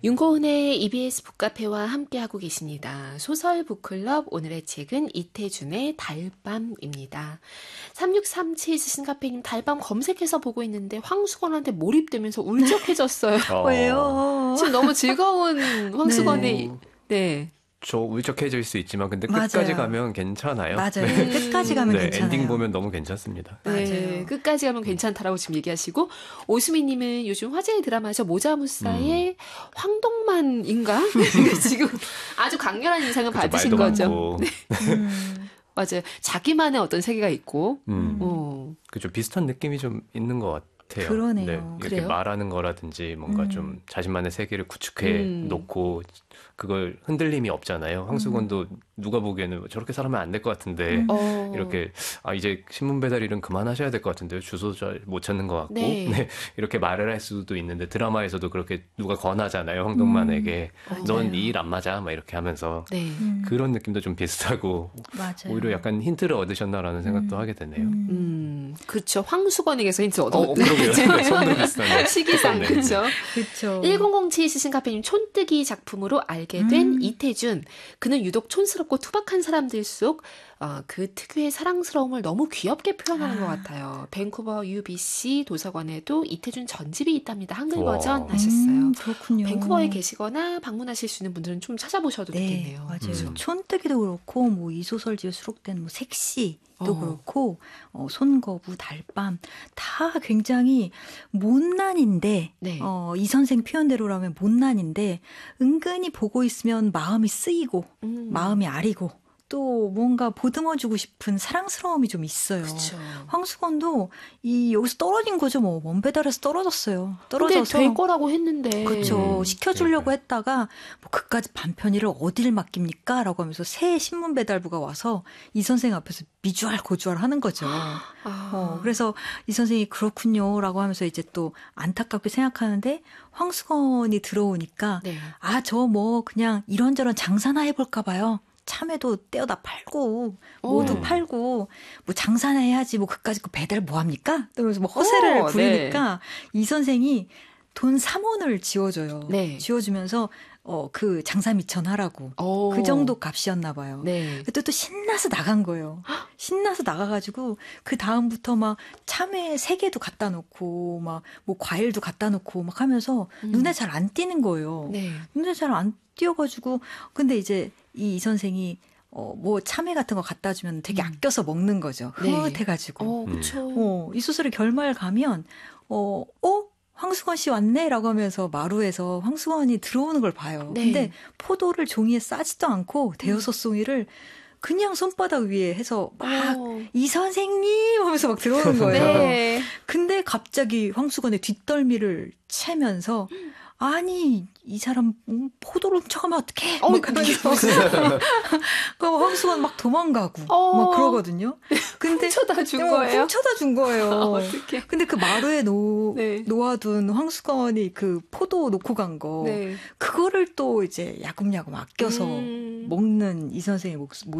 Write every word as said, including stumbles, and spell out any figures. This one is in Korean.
윤고은의 이비에스 북카페와 함께하고 계십니다. 소설 북클럽, 오늘의 책은 이태준의 달밤입니다. 삼육삼칠 신카페님, 달밤 검색해서 보고 있는데 황수건한테 몰입되면서 울적해졌어요. 어. 왜요? 지금 너무 즐거운 황수건의 네. 네. 저 울적해질 수 있지만 근데 맞아요. 끝까지 가면 괜찮아요. 맞아요. 네. 끝까지 가면 네, 괜찮아요. 엔딩 보면 너무 괜찮습니다. 네, 맞아요. 끝까지 가면 괜찮다라고 지금 얘기하시고, 오수미님은 요즘 화제의 드라마죠. 모자무사의 음. 황동만인가? 지금 아주 강렬한 인상을 받으신 거죠. 네. 음. 맞아요. 자기만의 어떤 세계가 있고, 음. 어. 그죠. 비슷한 느낌이 좀 있는 것 같아요. 그러네요. 네, 이렇게 그래요? 말하는 거라든지 뭔가 음. 좀 자신만의 세계를 구축해 음. 놓고 그걸 흔들림이 없잖아요. 황수건도 음. 누가 보기에는 저렇게 살면 안 될 것 같은데 음. 어. 이렇게 아 이제 신문 배달 일은 그만하셔야 될 것 같은데요. 주소 잘 못 찾는 것 같고 네. 네, 이렇게 말을 할 수도 있는데 드라마에서도 그렇게 누가 권하잖아요. 황동만에게 음. 넌 이 일 안 맞아 막 이렇게 하면서 네. 음. 그런 느낌도 좀 비슷하고 맞아요. 오히려 약간 힌트를 얻으셨나라는 생각도 음. 하게 되네요. 음. 음, 그쵸. 황수건에게서 힌트 어, 얻었네. 그러게요. 손도 비슷하네. 시기상, 똑같네. 그쵸. 그렇죠. 천칠 시신카페님, 촌뜨기 작품으로 알게 된 음. 이태준. 그는 유독 촌스럽고 투박한 사람들속 어, 그 특유의 사랑스러움을 너무 귀엽게 표현하는 아. 것 같아요. 밴쿠버 유비씨 도서관에도 이태준 전집이 있답니다. 한글 와. 버전 하셨어요. 음, 그렇군요. 밴쿠버에 계시거나 방문하실 수 있는 분들은 좀 찾아보셔도 네, 되겠네요. 맞아요. 음. 촌뜨기도 그렇고 뭐 이 소설지에 수록된 뭐 색시도 어. 그렇고 어, 손거부, 달밤 다 굉장히 못난인데 네. 어, 이 선생 표현대로라면 못난인데 은근히 보고 있으면 마음이 쓰이고 음. 마음이 아리고 또 뭔가 보듬어주고 싶은 사랑스러움이 좀 있어요. 그쵸. 황수건도 이 여기서 떨어진 거죠. 뭐 먼 배달에서 떨어졌어요. 근데 떨어져서 될 거라고 했는데. 그렇죠. 음, 시켜주려고 그러니까요. 했다가 뭐 그까지 반편일을 어디를 맡깁니까? 라고 하면서 새 신문 배달부가 와서 이 선생 앞에서 미주알 고주알 하는 거죠. 아. 어, 그래서 이 선생이 그렇군요. 라고 하면서 이제 또 안타깝게 생각하는데 황수건이 들어오니까 네. 아, 저 뭐 그냥 이런저런 장사나 해볼까 봐요. 참외도 떼어다 팔고 모두 오. 팔고 뭐 장사나 해야지 뭐 그까짓 거 배달 뭐 합니까? 그러면서 뭐 허세를 오, 부리니까 네. 이 선생이 돈 삼 원을 지어줘요. 네. 지어주면서 어, 그 장사 미천하라고. 오. 그 정도 값이었나 봐요. 네. 그때 또 신나서 나간 거예요. 신나서 나가가지고 그 다음부터 막 참외 세 개도 갖다 놓고 막 뭐 과일도 갖다 놓고 막 하면서 음. 눈에 잘 안 띄는 거예요. 네. 눈에 잘 안 띄어가지고 근데 이제 이, 이 선생이 어, 뭐 참외 같은 거 갖다 주면 되게 음. 아껴서 먹는 거죠. 네. 흐뭇해가지고. 어, 그쵸. 어, 이 소설의 결말 가면 어, 어? 황수건 씨 왔네? 라고 하면서 마루에서 황수건이 들어오는 걸 봐요. 네. 근데 포도를 종이에 싸지도 않고 대여섯 송이를 그냥 손바닥 위에 해서 막 이 선생님 하면서 막 들어오는 거예요. 네. 근데 갑자기 황수건의 뒷덜미를 채면서 아니 이 사람 포도를 훔쳐가면 어떡해? 어, 막 하면서 그 황수건 막 도망가고 어. 막 그러거든요. 근데 훔쳐다 준 어, 거예요? 훔쳐다 준 거예요. 어떡해. 근데 그 마루에 놓, 네. 놓아둔 황수건이 그 포도 놓고 간 거 네. 그거를 또 이제 야금야금 아껴서 음. 먹는 이 선생의 모습